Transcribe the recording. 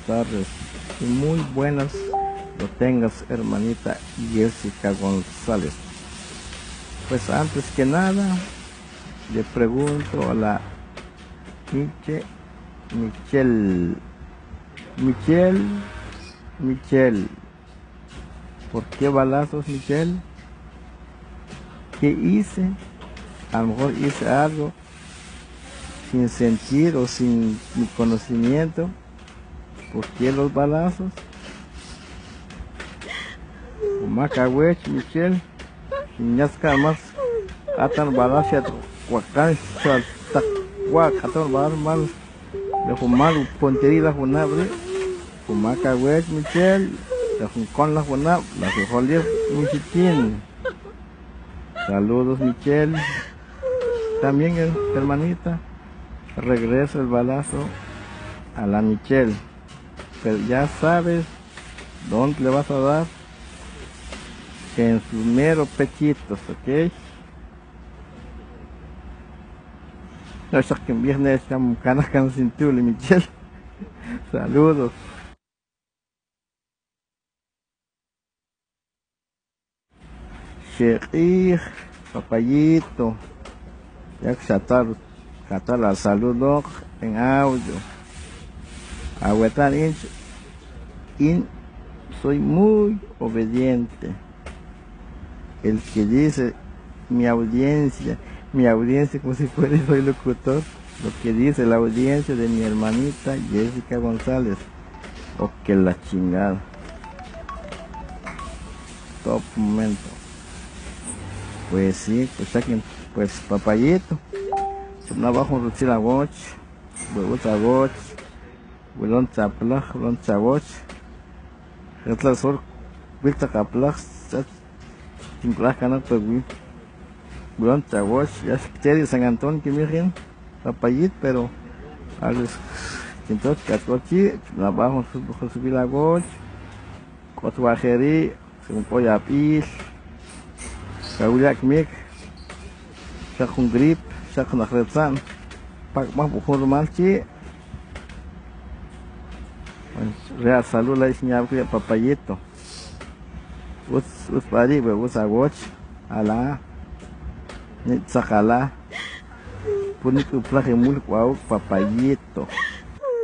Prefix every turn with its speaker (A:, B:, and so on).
A: Tardes y muy buenas lo tengas, hermanita Jessica González. Pues antes que nada le pregunto a la Michelle, ¿por qué balazos, Michelle? ¿Qué hice? A lo mejor hice algo sin sentido, sin mi conocimiento. ¿Por qué los balazos? Macawech, Michelle, Ñasca más, atan balazos, huacán, chaltacuac, atan balazos mal, de fumar, pontería, funabre, Macawech, Michelle, de con la funab, la frijolier, Michitín. Saludos, Michelle. También, hermanita, regresa el balazo a la Michelle. Pero ya sabes dónde le vas a dar, en sus meros pechitos, ¿ok? No sé que viernes estamos canas sin tú, Michelle. Saludos. Sheikh, papayito, ya que catar la salud en audio. Aguetar soy muy obediente. El que dice mi audiencia como si fuera soy locutor, lo que dice la audiencia de mi hermanita Jessica González, o que la chingada. Top momento. Pues sí, pues aquí, pues papayito, no bajo un rutil a watch, huevos a watch, huelón chaplaj, huelón chawoch, retla sur, wilta caplaj, tinclaj canak pegui, huelón chawoch, ya se quiere San Antonio que miren, papayito, pero a los quintos catcochi, la bajo subir a watch, cotuajeri, según polla pis, Kauliak mik, sak un grip, sak nak retsan, pak mah bukan malci. Real salud la isnya aku ya papayito. Us pari us agoch, ala, ni sakala, punik uplah emul wow papayito.